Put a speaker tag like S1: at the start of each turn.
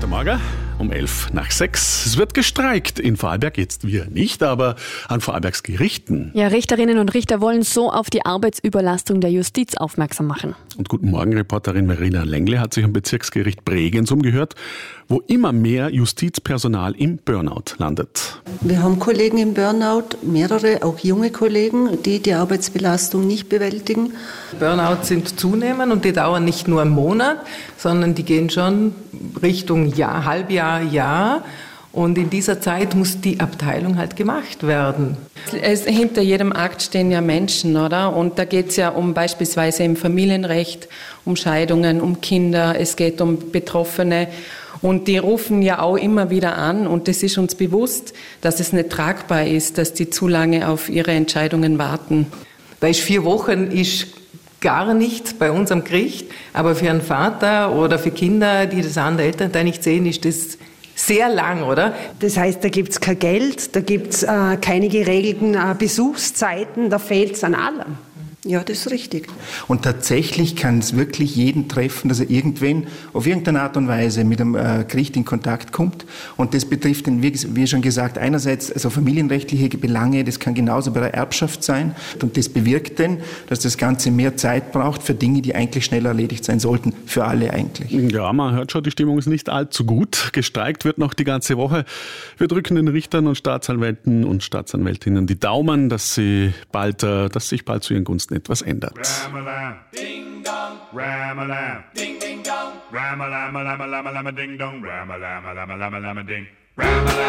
S1: Guten Morgen, um 5:11. Es wird gestreikt in Vorarlberg, jetzt wir nicht, aber an Vorarlbergs Gerichten.
S2: Ja, Richterinnen und Richter wollen so auf die Arbeitsüberlastung der Justiz aufmerksam machen.
S1: Und Guten Morgen, Reporterin Verena Lengle hat sich am Bezirksgericht Bregenz umgehört, wo immer mehr Justizpersonal im Burnout landet.
S3: Wir haben Kollegen im Burnout, mehrere, auch junge Kollegen, die die Arbeitsbelastung nicht bewältigen.
S4: Burnout sind zunehmend und die dauern nicht nur einen Monat, sondern die gehen schon Richtung Jahr, Halbjahr, Jahr. Und in dieser Zeit muss die Abteilung halt gemacht werden.
S5: Hinter jedem Akt stehen ja Menschen, oder? Und da geht es ja um beispielsweise im Familienrecht, um Scheidungen, um Kinder, es geht um Betroffene. Und die rufen ja auch immer wieder an und es ist uns bewusst, dass es nicht tragbar ist, dass die zu lange auf ihre Entscheidungen warten.
S4: Da ist 4 Wochen gar nichts bei uns am Gericht, aber für einen Vater oder für Kinder, die das andere Elternteil nicht sehen, ist das sehr lang, oder?
S6: Das heißt, da gibt es kein Geld, da gibt es keine geregelten Besuchszeiten, da fehlt es an allem.
S3: Ja, das ist richtig.
S7: Und tatsächlich kann es wirklich jeden treffen, dass er irgendwann auf irgendeine Art und Weise mit dem Gericht in Kontakt kommt. Und das betrifft, wie schon gesagt, einerseits also familienrechtliche Belange, das kann genauso bei der Erbschaft sein. Und das bewirkt dann, dass das Ganze mehr Zeit braucht für Dinge, die eigentlich schnell erledigt sein sollten, für alle eigentlich.
S1: Ja, man hört schon, die Stimmung ist nicht allzu gut. Gestreikt wird noch die ganze Woche. Wir drücken den Richtern und Staatsanwälten und Staatsanwältinnen die Daumen, dass sich bald zu ihren Gunsten etwas ändert.
S8: Ram-a-lam, ding dong, ram-a-lam, ding ding dong, ram-a-lam, lam-a-lam, lam-a-ding dong, ram-a-lam, lam-a-lam, lam-a-ding, ram-a-lam.